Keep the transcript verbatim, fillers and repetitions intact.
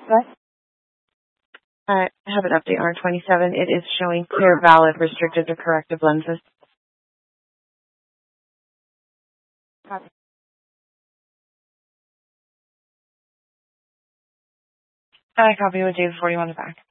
What? I have an update R twenty-seven. It is showing clear, valid, restricted, or corrective lenses. Copy. I copy with David forty-one back.